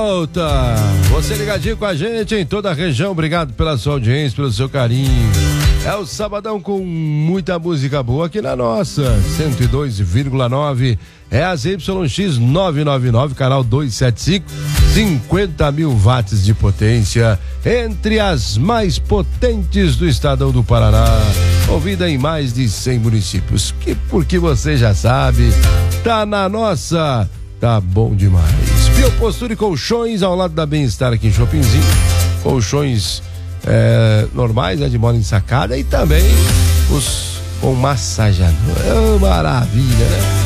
volta. Você ligadinho com a gente em toda a região. Obrigado pela sua audiência, pelo seu carinho. É o Sabadão com muita música boa aqui na nossa 102,9. É a ZYX 999, canal 275, 50 mil watts de potência, entre as mais potentes do estadão do Paraná, ouvida em mais de 100 municípios, porque você já sabe, tá na nossa, tá bom demais. Biopostura e colchões ao lado da Bem-Estar aqui em Shoppingzinho, colchões normais, né, de mola ensacada, e também os com massageador. Maravilha, né?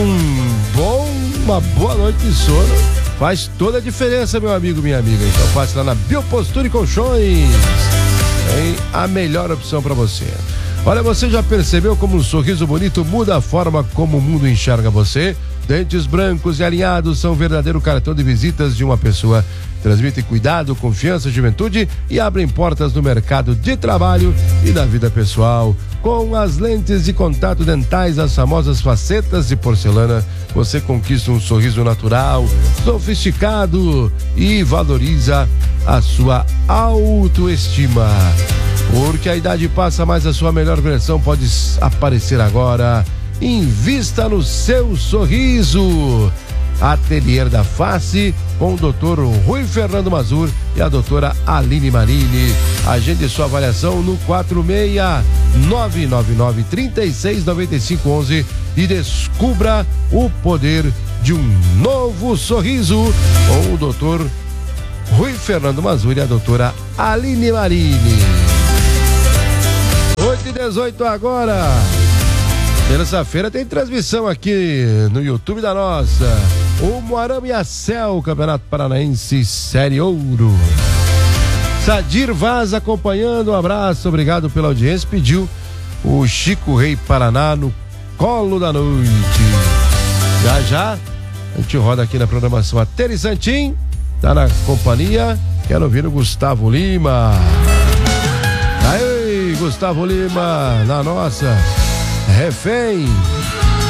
Uma boa noite de sono faz toda a diferença, meu amigo, minha amiga. Então passe lá na Biopostura e Colchões, tem a melhor opção para você. Olha, você já percebeu como um sorriso bonito muda a forma como o mundo enxerga você? Dentes brancos e alinhados são um verdadeiro cartão de visitas de uma pessoa. Transmitem cuidado, confiança, juventude e abrem portas no mercado de trabalho e na vida pessoal. Com as lentes de contato dentais, as famosas facetas de porcelana, você conquista um sorriso natural, sofisticado e valoriza a sua autoestima. Porque a idade passa, mas a sua melhor versão pode aparecer agora. Invista no seu sorriso. Ateliê da Face com o Dr. Rui Fernando Mazur e a doutora Aline Marini. Agende sua avaliação no 46999369511 e descubra o poder de um novo sorriso com o Dr. Rui Fernando Mazur e a doutora Aline Marini. 8h18 agora. Terça-feira tem transmissão aqui no YouTube da nossa. O Moarama e a Cel, Campeonato Paranaense Série Ouro. Sadir Vaz acompanhando, um abraço, obrigado pela audiência. Pediu o Chico Rei Paraná no colo da noite. Já a gente roda aqui na programação. A Tere Santim tá na companhia. Quero ouvir o Gustavo Lima. Aí, Gustavo Lima, na nossa. Refém.